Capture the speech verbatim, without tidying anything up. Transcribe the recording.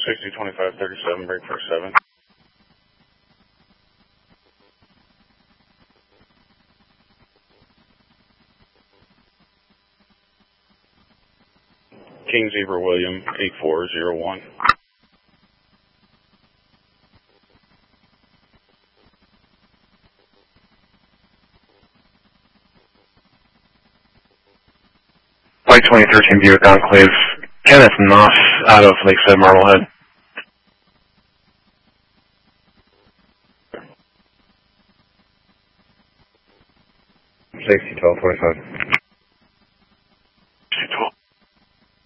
sixty twenty-five thirty-seven, break for seven. King Zebra William, eight four zero one. Flight twenty thirteen Buick Enclave, Kenneth Knopf out of Lakeside Marblehead. Safety twelve forty-five.